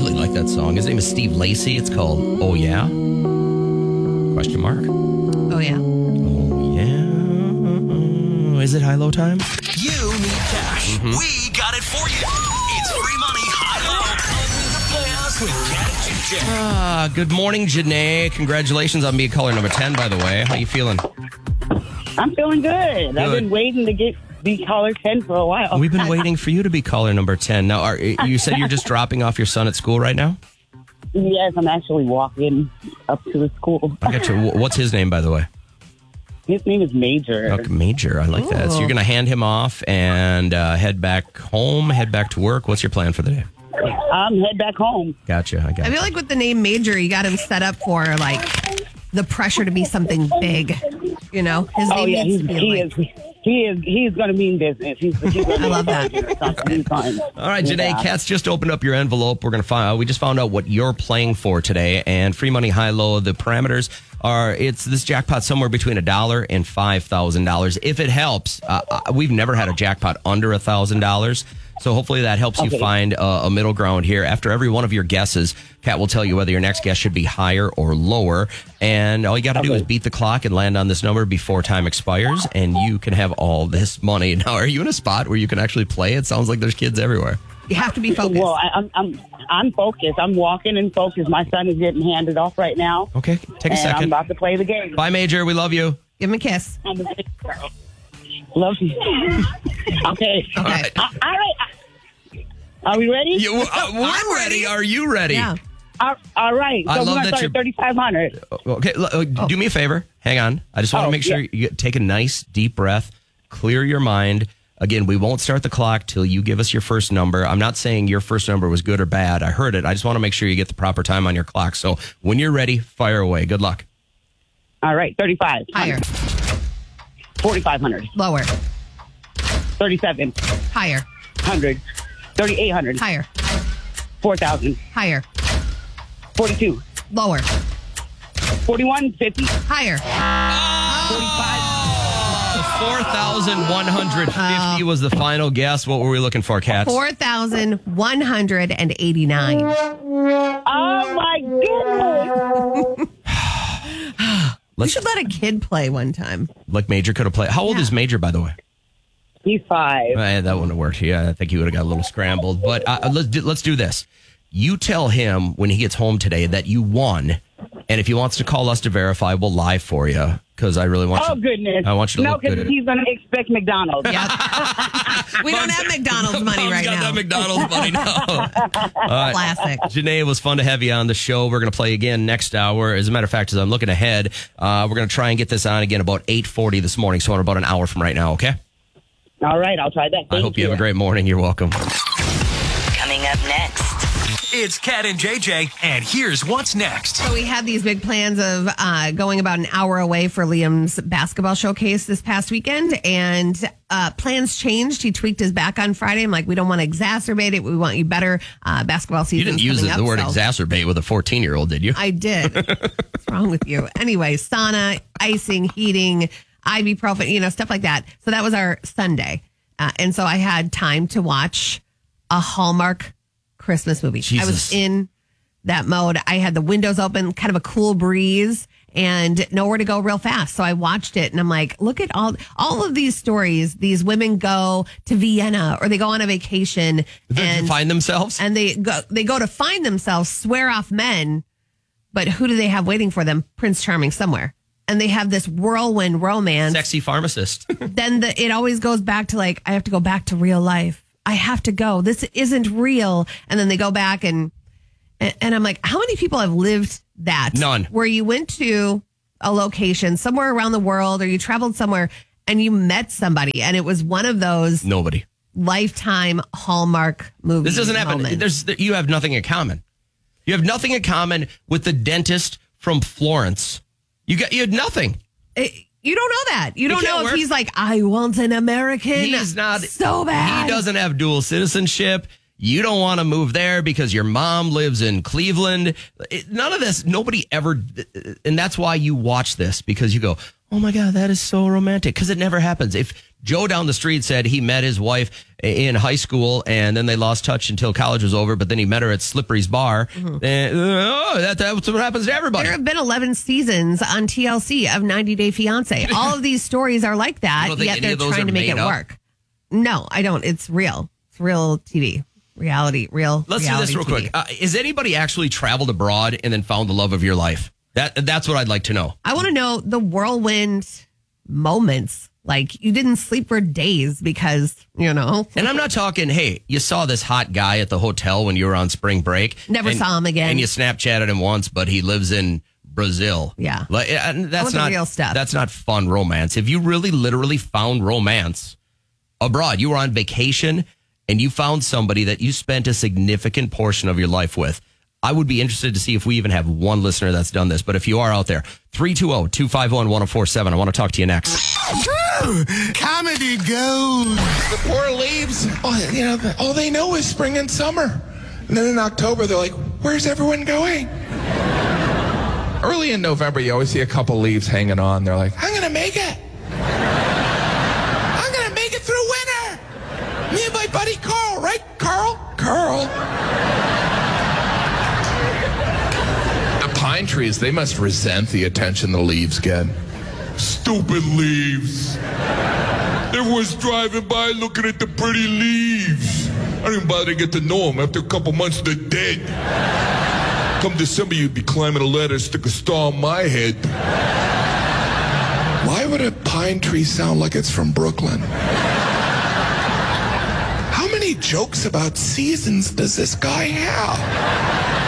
really like that song. His name is Steve Lacy. It's called Oh Yeah? Question mark. Oh, yeah. Oh, yeah. Is it high-low time? You need cash. We got it for you. It's free money, high-low. Under the playoffs with Cat and JJ. Good morning, Janae. Congratulations on being caller number 10, by the way. How you feeling? I'm feeling good. I've been waiting to be caller 10 for a while. We've been waiting for you to be caller number 10. Now, you said you're just dropping off your son at school right now? Yes, I'm actually walking up to the school. I got you. What's his name, by the way? His name is Major. Okay, Major. I like that. So you're going to hand him off and head back home, head back to work. What's your plan for the day? Head back home. Gotcha. I feel like with the name Major, you got him set up for like the pressure to be something big. You know, his name needs to be he's going to be in business. I love that. He's fine. All right, Janae, Kat's just opened up your envelope. We're going to find. We just found out what you're playing for today, and free money, high low. The parameters are it's this jackpot somewhere between $1 and $5,000. If it helps, we've never had a jackpot under $1,000. So hopefully that helps you find a middle ground here. After every one of your guesses, Kat will tell you whether your next guess should be higher or lower. And all you got to do is beat the clock and land on this number before time expires, and you can have all this money. Now, are you in a spot where you can actually play? It sounds like there's kids everywhere. You have to be focused. Well, I'm focused. I'm walking and focused. My son is getting handed off right now. Okay, take a second. I'm about to play the game. Bye, Major. We love you. Give him a kiss. Love you. Okay. Okay. All right. Are we ready? We're ready. Are you ready? Yeah. All right. I So love we're going to that start you're- at 3,500. Okay, do me a favor. Hang on. I just want to make sure you take a nice deep breath, clear your mind. Again, we won't start the clock till you give us your first number. I'm not saying your first number was good or bad. I heard it. I just want to make sure you get the proper time on your clock. So when you're ready, fire away. Good luck. All right. 35. Higher. 4,500. Lower. 37. Higher. 100. 3,800. Higher. 4,000. Higher. 42. Lower. 41. 50. Higher. 4,150 was the final guess. What were we looking for, Kat? 4,189. Oh, my goodness. We should let a kid play one time. Like Major could have played. How old is Major, by the way? He's 5. That wouldn't have worked. Yeah, I think he would have got a little scrambled. But let's do this. You tell him when he gets home today that you won, and if he wants to call us to verify, we'll lie for you because I really want you. Oh, goodness. I want you to no, look good at because it. he's going to expect McDonald's. Yep. We don't have McDonald's money right got now. that McDonald's money now. Classic. Janae, it was fun to have you on the show. We're going to play again next hour. As a matter of fact, as I'm looking ahead, we're going to try and get this on again about 8:40 this morning, so in about an hour from right now, okay? All right, I'll try that. I hope you have a great morning. You're welcome. Coming up next, it's Cat and JJ, and here's what's next. So we had these big plans of going about an hour away for Liam's basketball showcase this past weekend, and plans changed. He tweaked his back on Friday. I'm like, we don't want to exacerbate it. We want you better. Basketball season. You didn't use the word exacerbate with a 14-year-old, did you? I did. What's wrong with you? Anyway, sauna, icing, heating, ibuprofen, stuff like that. So that was our Sunday. And so I had time to watch a Hallmark Christmas movie. Jesus. I was in that mode. I had the windows open, kind of a cool breeze, and nowhere to go real fast. So I watched it, and I'm like, look at all of these stories. These women go to Vienna or they go on a vacation and find themselves. And they go to find themselves, swear off men, but who do they have waiting for them? Prince Charming somewhere. And they have this whirlwind romance. Sexy pharmacist. Then it always goes back to like, I have to go back to real life. I have to go. This isn't real. And then they go back and I'm like, how many people have lived that? None. Where you went to a location somewhere around the world or you traveled somewhere and you met somebody and it was one of those Nobody. Lifetime Hallmark movies. This doesn't happen. You have nothing in common. You have nothing in common with the dentist from Florence. You had nothing. You don't know that. You don't know if work. he's like, I want an American. He's not so bad. He doesn't have dual citizenship. You don't want to move there because your mom lives in Cleveland. None of this. Nobody ever. And that's why you watch this, because you go, oh my God, that is so romantic. Because it never happens. If Joe down the street said he met his wife in high school and then they lost touch until college was over, but then he met her at Slippery's bar. And, that's what happens to everybody. There have been 11 seasons on TLC of 90 Day Fiancé. All of these stories are like that, yet they're trying to make it work. No, I don't. It's real. It's real TV. Reality, real. Let's do this real quick. Has anybody actually traveled abroad and then found the love of your life? That's what I'd like to know. I want to know the whirlwind moments. Like, you didn't sleep for days because, And I'm not talking, hey, you saw this hot guy at the hotel when you were on spring break. Never saw him again. And you Snapchatted him once, but he lives in Brazil. Yeah. That's not real stuff. That's not fun romance. If you really literally found romance abroad, you were on vacation and you found somebody that you spent a significant portion of your life with, I would be interested to see if we even have one listener that's done this. But if you are out there, 320-251-1047. I want to talk to you next. Comedy goes. The poor leaves, all they know is spring and summer. And then in October, they're like, where's everyone going? Early in November, you always see a couple leaves hanging on. They're like, I'm going to make it. I'm going to make it through winter. Me and my buddy Carl, right, Carl? Carl. Pine trees, they must resent the attention the leaves get. Stupid leaves. Everyone's driving by looking at the pretty leaves. I didn't bother to get to know them. After a couple months, they're dead. Come December, you'd be climbing a ladder, stick a star on my head. Why would a pine tree sound like it's from Brooklyn? How many jokes about seasons does this guy have?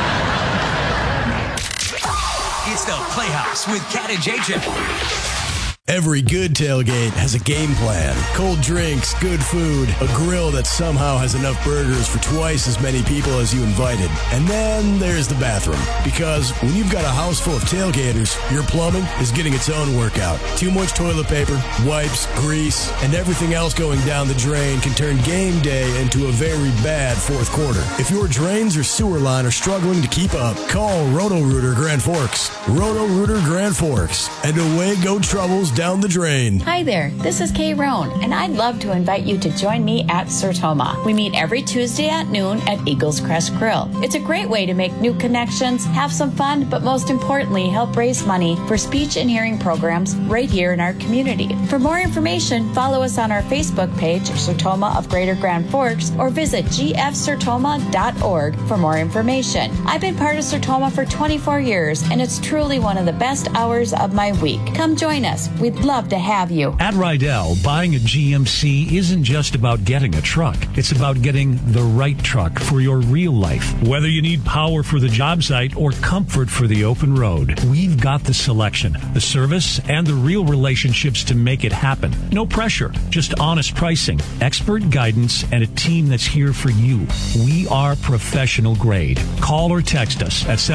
It's the Playhouse with Cat and JJ. Every good tailgate has a game plan. Cold drinks, good food, a grill that somehow has enough burgers for twice as many people as you invited. And then there's the bathroom. Because when you've got a house full of tailgaters, your plumbing is getting its own workout. Too much toilet paper, wipes, grease, and everything else going down the drain can turn game day into a very bad fourth quarter. If your drains or sewer line are struggling to keep up, call Roto-Rooter Grand Forks. Roto-Rooter Grand Forks. And away go troubles down the drain. Hi there, this is Kay Roan, and I'd love to invite you to join me at Sertoma. We meet every Tuesday at noon at Eagles Crest Grill. It's a great way to make new connections, have some fun, but most importantly, help raise money for speech and hearing programs right here in our community. For more information, follow us on our Facebook page, Sertoma of Greater Grand Forks, or visit gfsertoma.org for more information. I've been part of Sertoma for 24 years, and it's truly one of the best hours of my week. Come join us. We'd love to have you. At Rydell, buying a GMC isn't just about getting a truck. It's about getting the right truck for your real life. Whether you need power for the job site or comfort for the open road, we've got the selection, the service, and the real relationships to make it happen. No pressure, just honest pricing, expert guidance, and a team that's here for you. We are professional grade. Call or text us at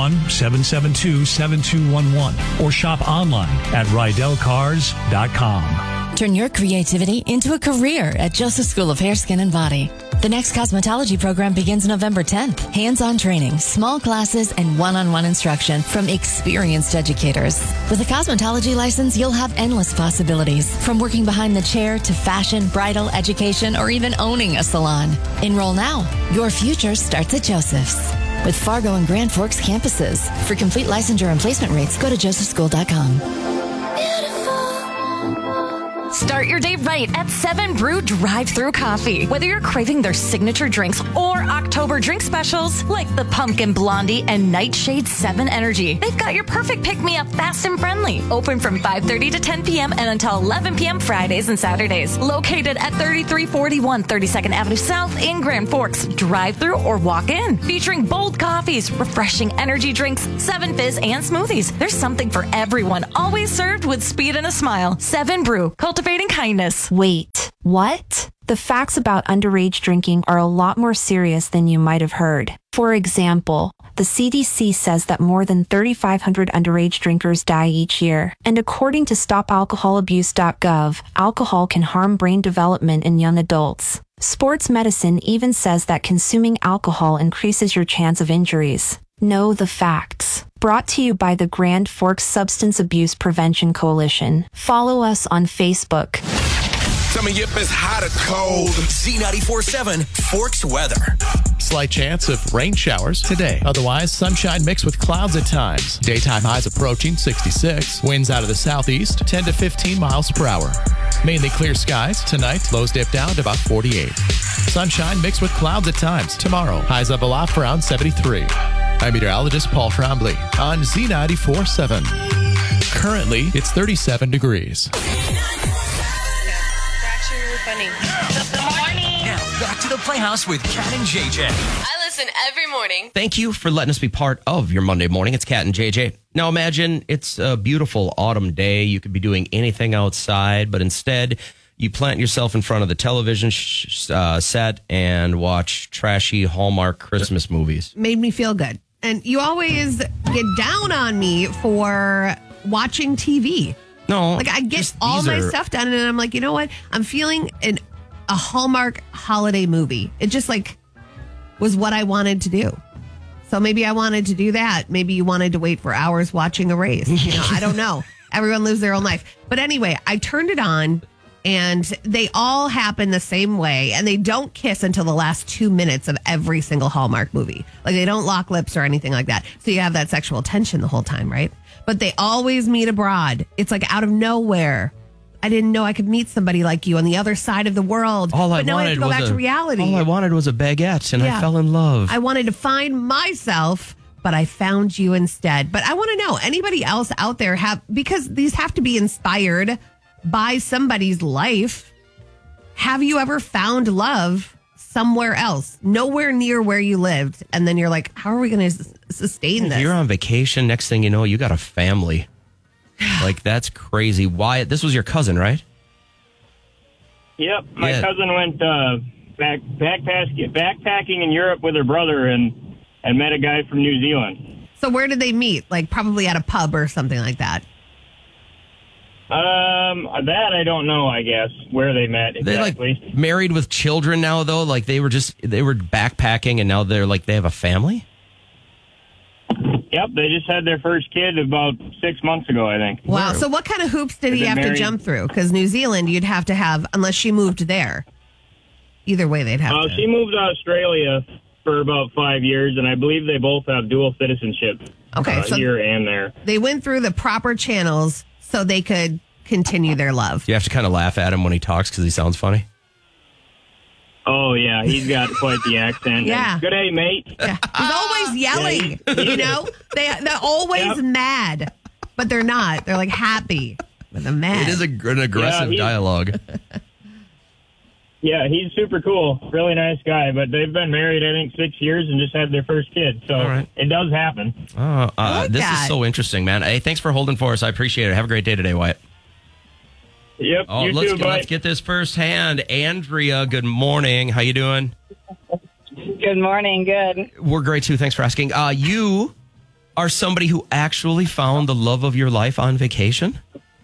701-772-7211 or shop online at RydellCars.com. Turn your creativity into a career at Joseph School of Hair, Skin, and Body. The next cosmetology program begins November 10th. Hands-on training, small classes, and one-on-one instruction from experienced educators. With a cosmetology license, you'll have endless possibilities, from working behind the chair to fashion, bridal, education, or even owning a salon. Enroll now. Your future starts at Joseph's. With Fargo and Grand Forks campuses. For complete licensure and placement rates, go to josephschool.com. Start your day right at 7 Brew Drive-Thru Coffee. Whether you're craving their signature drinks or October drink specials like the Pumpkin Blondie and Nightshade 7 Energy, they've got your perfect pick-me-up fast and friendly. Open from 5:30 to 10 p.m. and until 11 p.m. Fridays and Saturdays. Located at 3341 32nd Avenue South in Grand Forks. Drive-thru or walk in. Featuring bold coffees, refreshing energy drinks, 7 fizz, and smoothies. There's something for everyone. Always served with speed and a smile. 7 Brew. Cultivating kindness. Wait, what? The facts about underage drinking are a lot more serious than you might have heard. For example, the CDC says that more than 3,500 underage drinkers die each year. And according to StopAlcoholAbuse.gov, alcohol can harm brain development in young adults. Sports medicine even says that consuming alcohol increases your chance of injuries. Know the facts. Brought to you by the Grand Forks Substance Abuse Prevention Coalition. Follow us on Facebook. Tell me if it's hot or cold. Z94.7 Forks weather. Slight chance of rain showers today. Otherwise, sunshine mixed with clouds at times. Daytime highs approaching 66. Winds out of the southeast, 10 to 15 miles per hour. Mainly clear skies. Tonight, lows dip down to about 48. Sunshine mixed with clouds at times. Tomorrow, highs level off around 73. I'm meteorologist Paul Trombley on Z94.7. Currently, it's 37 degrees. Funny. Good morning. Now, back to the Playhouse with Kat and JJ. I listen every morning. Thank you for letting us be part of your Monday morning. It's Kat and JJ. Now imagine it's a beautiful autumn day. You could be doing anything outside, but instead you plant yourself in front of the television set and watch trashy Hallmark Christmas movies. Made me feel good. And you always get down on me for watching TV. No, like I get all my stuff done, and I'm like, you know what? I'm feeling a Hallmark holiday movie. It just like was what I wanted to do. So maybe I wanted to do that. Maybe you wanted to wait for hours watching a race. You know, I don't know. Everyone lives their own life. But anyway, I turned it on, and they all happen the same way, and they don't kiss until the last 2 minutes of every single Hallmark movie. Like they don't lock lips or anything like that. So you have that sexual tension the whole time, right? But they always meet abroad. It's like out of nowhere. I didn't know I could meet somebody like you on the other side of the world. But now I have to go back to reality. All I wanted was a baguette, and I fell in love. I wanted to find myself, but I found you instead. But I want to know, anybody else out there because these have to be inspired by somebody's life. Have you ever found love somewhere else, nowhere near where you lived? And then you're like, how are we going to sustain this? You're on vacation. Next thing you know, you got a family. Like, that's crazy. Wyatt, this was your cousin, right? Yep. My cousin went backpacking in Europe with her brother and met a guy from New Zealand. So where did they meet? Like probably at a pub or something like that. That I don't know, I guess, where they met exactly. They like married with children now, though? Like they were backpacking and now they're like, they have a family? Yep, they just had their first kid about 6 months ago, I think. Wow. So what kind of hoops did he have to jump through? Because New Zealand, you'd have to have, unless she moved there. Either way, they'd have to. She moved to Australia for about 5 years, and I believe they both have dual citizenship. Okay, so here and there. They went through the proper channels so they could continue their love. You have to kind of laugh at him when he talks because he sounds funny. Oh, yeah. He's got quite the accent. Yeah. Good day, mate. Yeah. He's always yelling, you know? They're always mad, but they're not. They're like happy, but they're mad. It is an aggressive dialogue. Yeah, he's super cool. Really nice guy, but they've been married, I think, 6 years and just had their first kid. So It does happen. This is so interesting, man. Hey, thanks for holding for us. I appreciate it. Have a great day today, Wyatt. Yep. Let's get this firsthand. Andrea, good morning. How you doing? Good morning. Good. We're great too. Thanks for asking. You are somebody who actually found the love of your life on vacation?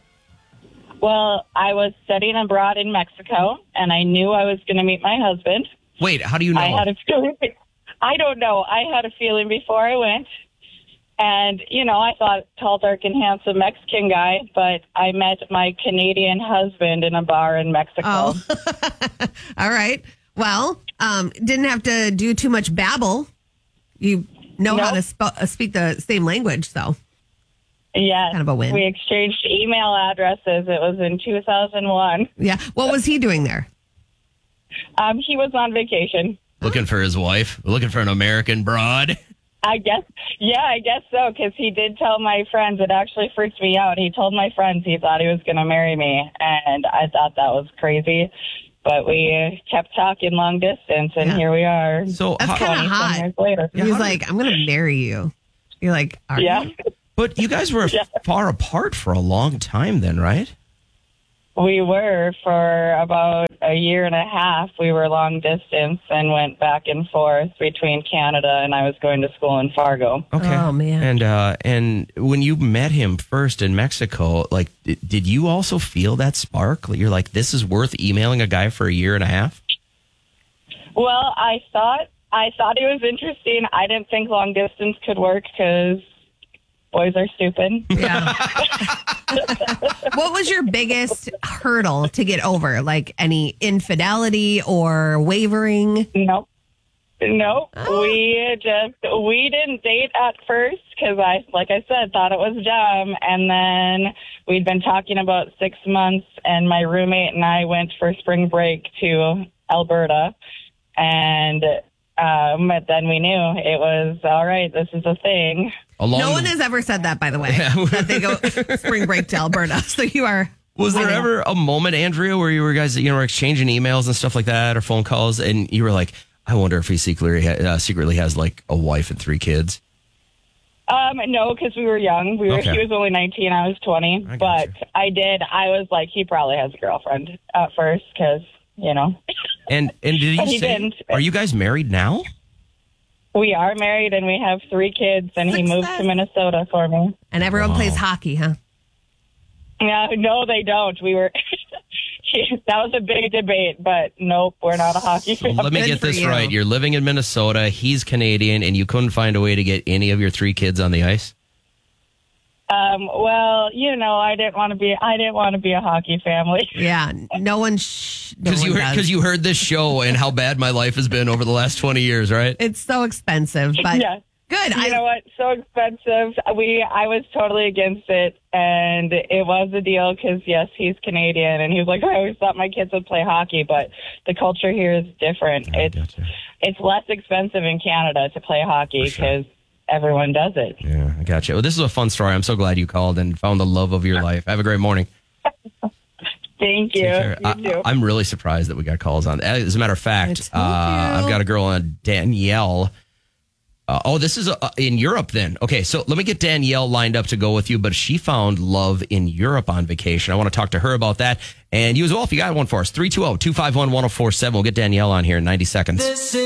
Well, I was studying abroad in Mexico, and I knew I was going to meet my husband. Wait, how do you know? I had a feeling. I don't know. I had a feeling before I went. And, you know, I thought tall, dark, and handsome Mexican guy, but I met my Canadian husband in a bar in Mexico. Oh. All right. Well, didn't have to do too much babble. You know how to speak the same language, so. Yeah. Kind of a win. We exchanged email addresses. It was in 2001. Yeah. What was he doing there? He was on vacation. Looking for his wife? Looking for an American broad? I guess so, because he did tell my friends. It actually freaked me out. He told my friends he thought he was going to marry me, and I thought that was crazy. But we kept talking long distance, and here we are. So that's kind of hot. Years later. He's like, I'm going to marry you. You're like, are you? But you guys were far apart for a long time then, right? We were for about a year and a half. We were long distance and went back and forth between Canada, and I was going to school in Fargo. Okay. Oh, man. And when you met him first in Mexico, like, did you also feel that spark? You're like, this is worth emailing a guy for a year and a half? Well, I thought it was interesting. I didn't think long distance could work because boys are stupid. Yeah. What was your biggest hurdle to get over? Like any infidelity or wavering? Nope. We didn't date at first because like I said, thought it was dumb. And then we'd been talking about 6 months, and my roommate and I went for spring break to Alberta. And then we knew it was all right. This is a thing. No one has ever said that, by the way, that they go spring break to Alberta. So you are. Was there ever a moment, Andrea, where you were guys, were exchanging emails and stuff like that or phone calls, and you were like, I wonder if he secretly has like a wife and 3 kids? No, because we were young. Okay. He was only 19. I was 20. But I was like, he probably has a girlfriend at first because, And did he But he say, didn't. are you guys married now? We are married and we have 3 kids, and he moved to Minnesota for me. And everyone plays hockey, huh? Yeah, no, they don't. We were. That was a big debate, but nope, we're not a hockey So family. let me get this right. You're living in Minnesota. He's Canadian, and you couldn't find a way to get any of your 3 kids on the ice? Well, I didn't want to be a hockey family. Yeah, no one. Because you heard this show and how bad my life has been over the last 20 years, right? It's so expensive, but Yeah. good. You know what? So expensive. I was totally against it, and it was a deal because, yes, he's Canadian, and he was like, I always thought my kids would play hockey, but the culture here is different. It's less expensive in Canada to play hockey because everyone does it. Yeah, I got you. Well, this is a fun story. I'm so glad you called and found the love of your life. Have a great morning. Thank you. You too. I'm really surprised that we got calls on. As a matter of fact, I've got a girl on Danielle. This is in Europe then. Okay, so let me get Danielle lined up to go with you, but she found love in Europe on vacation. I want to talk to her about that. And you as well, if you got one for us, 320-251-1047. We'll get Danielle on here in 90 seconds.